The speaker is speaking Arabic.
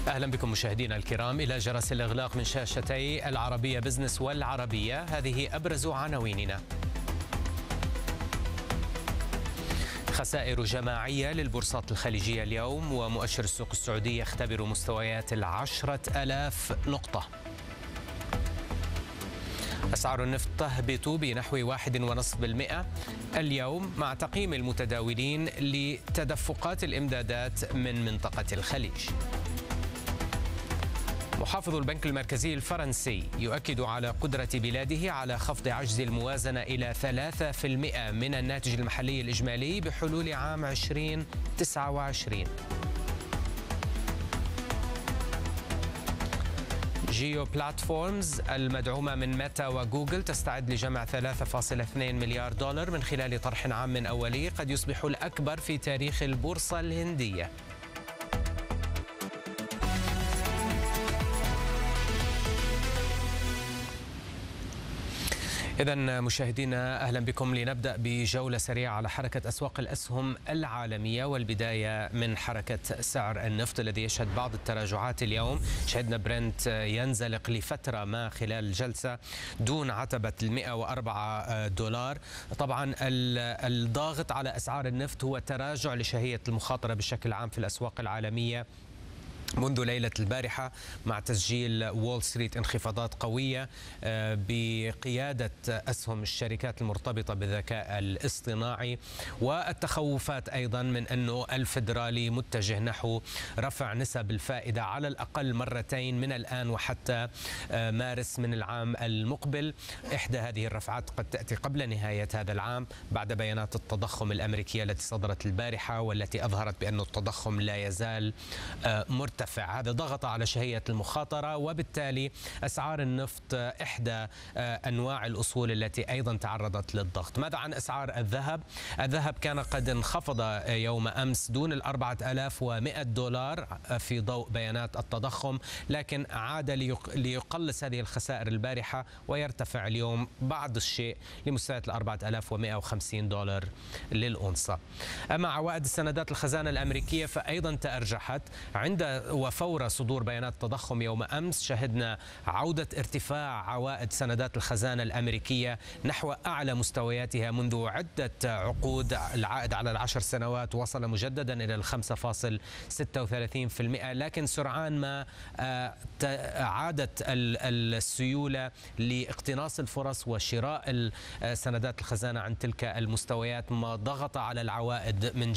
أهلا بكم مشاهدينا الكرام إلى جرس الإغلاق من شاشتي العربية بزنس والعربية. هذه أبرز عناويننا. خسائر جماعية للبورصات الخليجية اليوم، ومؤشر السوق السعودي يختبر مستويات 10,000 نقطة. أسعار النفط تهبط بنحو 1.5% اليوم مع تقييم المتداولين لتدفقات الإمدادات من منطقة الخليج. محافظ البنك المركزي الفرنسي يؤكد على قدرة بلاده على خفض عجز الموازنة إلى 3% من الناتج المحلي الإجمالي بحلول عام 2029. جيو بلاتفورمز المدعومة من ميتا وجوجل تستعد لجمع 3.2 مليار دولار من خلال طرح عام أولي قد يصبح الأكبر في تاريخ البورصة الهندية. إذن مشاهدينا أهلا بكم، لنبدأ بجولة سريعة على حركة أسواق الأسهم العالمية، والبداية من حركة سعر النفط الذي يشهد بعض التراجعات اليوم. شهدنا برنت ينزلق لفترة ما خلال الجلسة دون عتبة 104 دولار. طبعا الضاغط على أسعار النفط هو تراجع لشهية المخاطرة بشكل عام في الأسواق العالمية منذ ليلة البارحة، مع تسجيل وول ستريت انخفاضات قوية بقيادة أسهم الشركات المرتبطة بالذكاء الاصطناعي، والتخوفات أيضا من أنه الفدرالي متجه نحو رفع نسب الفائدة على الأقل مرتين من الآن وحتى مارس من العام المقبل. إحدى هذه الرفعات قد تأتي قبل نهاية هذا العام بعد بيانات التضخم الأمريكية التي صدرت البارحة، والتي أظهرت بأن التضخم لا يزال مرتفع. هذا ضغط على شهية المخاطرة، وبالتالي أسعار النفط إحدى أنواع الأصول التي أيضا تعرضت للضغط. ماذا عن أسعار الذهب؟ الذهب كان قد انخفض يوم أمس دون 4,100 دولار في ضوء بيانات التضخم، لكن عاد ليقلص هذه الخسائر البارحة ويرتفع اليوم بعض الشيء لمستويات 4,450 دولار للأونصة. أما عوائد السندات الخزانة الأمريكية فأيضا تأرجحت. عند وفور صدور بيانات التضخم يوم أمس شهدنا عودة ارتفاع عوائد سندات الخزانة الأمريكية نحو أعلى مستوياتها منذ عدة عقود. العائد على ال10 سنوات وصل مجددا إلى 5.36%، لكن سرعان ما عادت السيولة لاقتناص الفرص وشراء سندات الخزانة عن تلك المستويات، ما ضغط على العوائد من